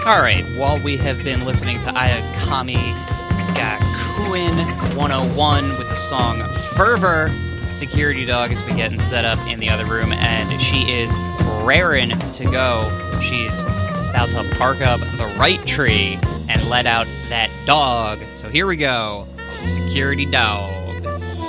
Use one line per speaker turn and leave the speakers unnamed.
Alright, while we have been listening to Ayakami Gakuin 101 with the song Fervor, security dog is getting set up in the other room, and she is raring to go. She's about to bark up the right tree and let out that dog. So here we go. Security dog.